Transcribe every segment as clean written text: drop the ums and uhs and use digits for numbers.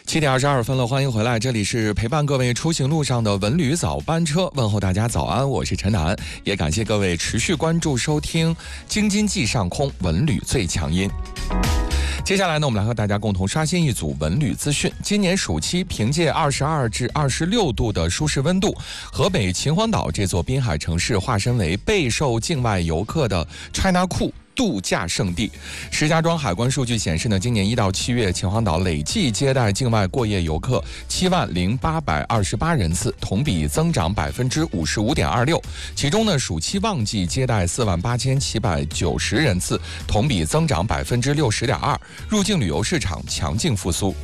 7:22了，欢迎回来，这里是陪伴各位出行路上的文旅早班车，问候大家早安，我是陈楠，也感谢各位持续关注收听京津冀上空文旅最强音。接下来呢，我们来和大家共同刷新一组文旅资讯。今年暑期凭借22至26度的舒适温度，河北秦皇岛这座滨海城市化身为备受境外游客的 China Cool度假胜地。石家庄海关数据显示呢，今年1到7月，秦皇岛累计接待境外过夜游客70828人次，同比增长55.26%。其中呢，暑期旺季接待48790人次，同比增长60.2%。入境旅游市场强劲复苏。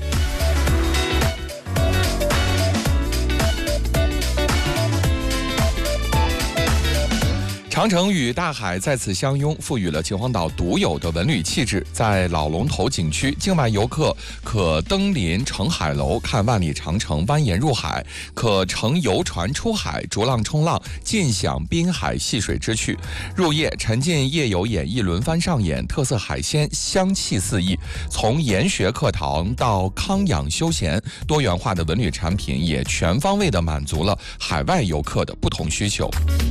长城与大海在此相拥，赋予了秦皇岛独有的文旅气质。在老龙头景区，境外游客可登临城海楼，看万里长城蜿蜒入海；可乘游船出海，逐浪冲浪，尽享滨海戏水之趣。入夜沉浸夜游演艺轮番上演，特色海鲜香气四溢。从研学课堂到康养休闲，多元化的文旅产品也全方位地满足了海外游客的不同需求。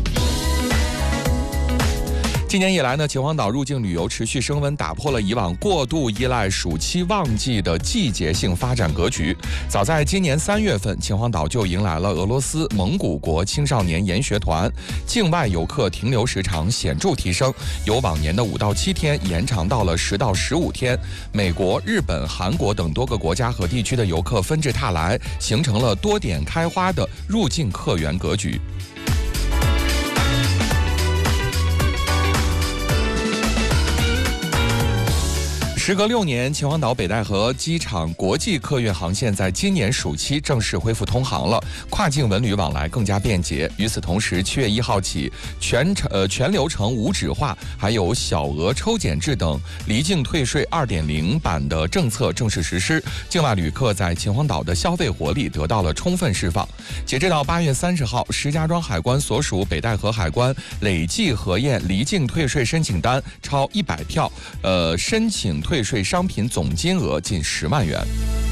今年以来呢，秦皇岛入境旅游持续升温，打破了以往过度依赖暑期旺季的季节性发展格局。早在今年3月份，秦皇岛就迎来了俄罗斯、蒙古国青少年研学团，境外游客停留时长显著提升，由往年的5到7天延长到了10到15天。美国、日本、韩国等多个国家和地区的游客纷至沓来，形成了多点开花的入境客源格局。时隔6年，秦皇岛北戴河机场国际客运航线在今年暑期正式恢复通航了，跨境文旅往来更加便捷。与此同时，7月1号起，全流程无纸化，还有小额抽检制等离境退税2.0版的政策正式实施，境外旅客在秦皇岛的消费活力得到了充分释放。截至到8月30号，石家庄海关所属北戴河海关累计核验离境退税申请单超100票，申请退税商品总金额近10万元。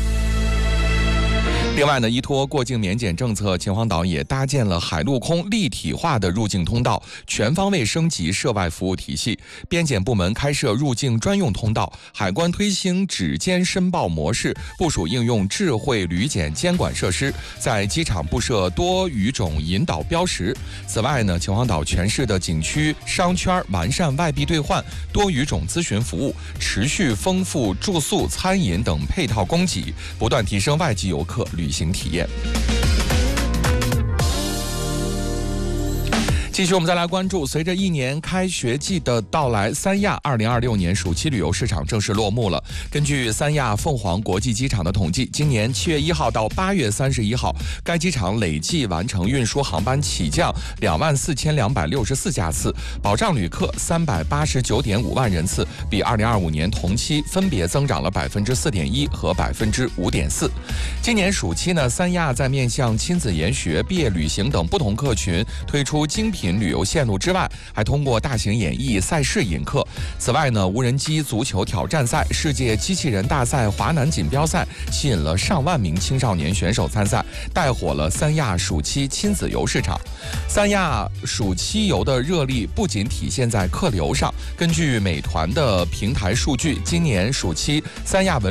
另外呢，依托过境免检政策，秦皇岛也搭建了海陆空立体化的入境通道，全方位升级涉外服务体系。边检部门开设入境专用通道，海关推行指尖申报模式，部署应用智慧旅检监管设施，在机场布设多语种引导标识。此外呢，秦皇岛全市的景区商圈完善外币兑换、多语种咨询服务，持续丰富住宿、餐饮等配套供给，不断提升外籍游客旅行体验。继续，我们再来关注，随着1年开学季的到来，三亚2026年暑期旅游市场正式落幕了。根据三亚凤凰国际机场的统计，今年7月1号到8月31号，该机场累计完成运输航班起降24264架次，保障旅客389.5万人次，比2025年同期分别增长了4.1%和5.4%。今年暑期呢，三亚在面向亲子研学、毕业旅行等不同客群推出精品旅游线路之外，还通过大型演艺赛事引客。此外呢，无人机足球挑战赛、世界机器人大赛、华南锦标赛吸引了上万名青少年选手参赛，带火了三亚暑期亲子游市场。三亚暑期游的热力不仅体现在客流上，根据美团的平台数据，今年暑期三亚文